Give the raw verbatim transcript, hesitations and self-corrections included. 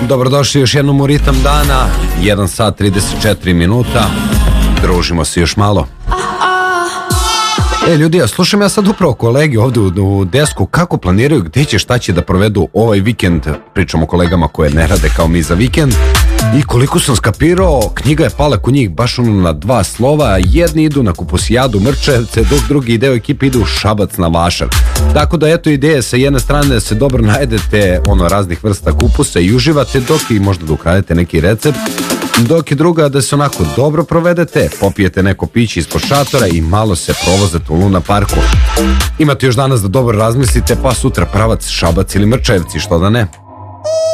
Dobrodošli još jednom u Ritam dana, jedan sat trideset četiri minuta, družimo se još malo. E ljudi, ja slušam ja sad upravo kolegi ovde u, u desku kako planiraju gde će, šta će da provedu ovaj vikend. Pričamo o kolegama koje ne rade kao mi za vikend. I koliko sam skapirao, knjiga je pala kod njih baš ono na dva slova. Jedni idu na Kupusijadu Mrčajevce, dok drugi deo ekipe idu u Šabac na Vašar. Tako da eto ideje sa jedne strane da se dobro najedete ono raznih vrsta kupusa i uživate, dok i možda da ukradete neki recept, dok je druga da se onako dobro provedete, popijete neko piće ispod šatora i malo se provozate u Luna parku. Imate još danas da dobro razmislite, pa sutra pravac Šabac ili Mrčajevci, što da ne.